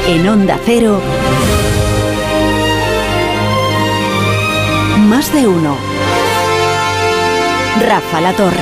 En Onda Cero, Más de Uno. Rafa La Torre.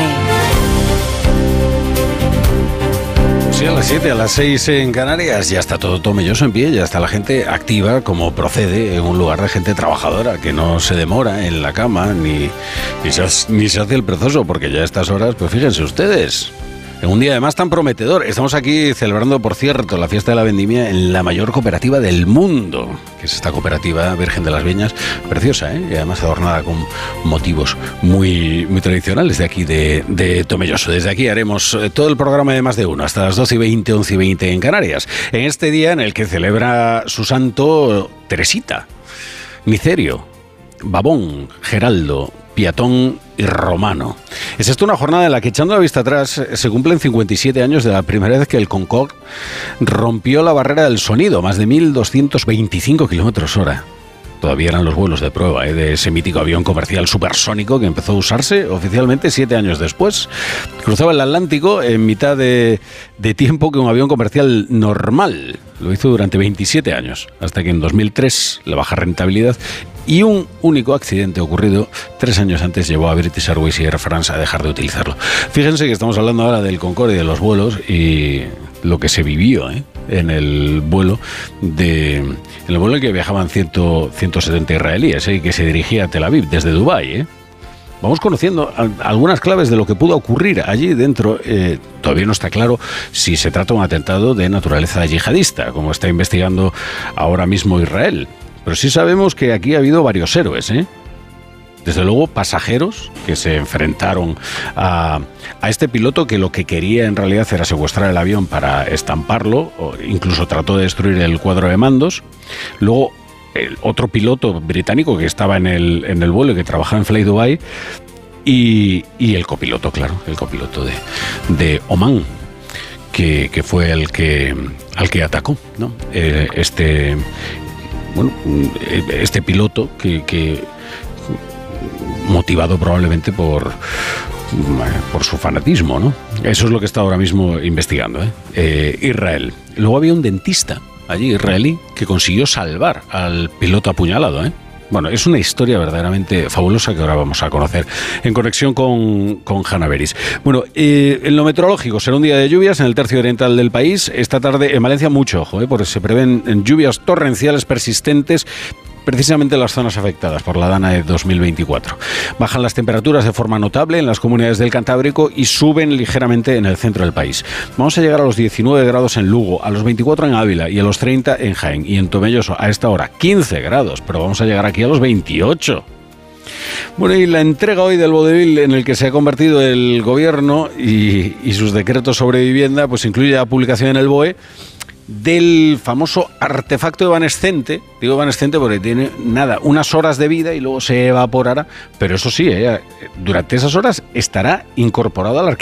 Sí, a las 7, a las 6 en Canarias ya está todo tomelloso en pie, ya está la gente activa como procede en un lugar de gente trabajadora que no se demora en la cama ni se hace el perezoso, porque ya a estas horas, pues fíjense ustedes, en un día además tan prometedor. Estamos aquí celebrando, por cierto, la fiesta de la vendimia en la mayor cooperativa del mundo, que es esta cooperativa Virgen de las Viñas, preciosa, y además adornada con motivos muy, muy tradicionales de aquí, de Tomelloso. Desde aquí haremos todo el programa de Más de Uno, hasta las 12:20, 11:20 en Canarias, en este día en el que celebra su santo Teresita, Micerio, Babón, Geraldo, Piatón y Romano. Es esto una jornada en la que, echando la vista atrás, se cumplen 57 años de la primera vez que el Concorde rompió la barrera del sonido, más de 1.225 kilómetros hora. Todavía eran los vuelos de prueba de ese mítico avión comercial supersónico que empezó a usarse oficialmente 7 años después. Cruzaba el Atlántico en mitad de tiempo que un avión comercial normal. Lo hizo durante 27 años, hasta que en 2003 la baja rentabilidad y un único accidente ocurrido 3 años antes llevó a British Airways y Air France a dejar de utilizarlo. Fíjense que estamos hablando ahora del Concorde y de los vuelos y lo que se vivió en el vuelo en el que viajaban 170 israelíes y que se dirigía a Tel Aviv desde Dubái. Vamos conociendo algunas claves de lo que pudo ocurrir allí dentro. Todavía no está claro si se trata de un atentado de naturaleza yihadista, como está investigando ahora mismo Israel. Pero sí sabemos que aquí ha habido varios héroes, Desde luego pasajeros que se enfrentaron a este piloto, que lo que quería en realidad era secuestrar el avión para estamparlo, o incluso trató de destruir el cuadro de mandos. Luego el otro piloto británico que estaba en el vuelo y que trabajaba en Fly Dubai, y el copiloto, claro, el copiloto de Oman, que fue al que atacó, ¿no? Este piloto que motivado probablemente por su fanatismo, ¿no? Eso es lo que está ahora mismo investigando, Israel. Luego había un dentista allí, israelí, que consiguió salvar al piloto apuñalado, Bueno, es una historia verdaderamente fabulosa que ahora vamos a conocer en conexión con Hanna Beris. Bueno, en lo meteorológico será un día de lluvias en el tercio oriental del país. Esta tarde en Valencia mucho ojo, porque se prevén lluvias torrenciales persistentes, precisamente en las zonas afectadas por la Dana de 2024. Bajan las temperaturas de forma notable en las comunidades del Cantábrico y suben ligeramente en el centro del país. Vamos a llegar a los 19 grados en Lugo, a los 24 en Ávila y a los 30 en Jaén. Y en Tomelloso, a esta hora, 15 grados, pero vamos a llegar aquí a los 28. Bueno, y la entrega hoy del vodevil en el que se ha convertido el gobierno y sus decretos sobre vivienda, pues incluye la publicación en el BOE del famoso artefacto evanescente. Digo evanescente porque tiene unas horas de vida y luego se evaporará, pero eso sí, durante esas horas estará incorporado a la arquitectura.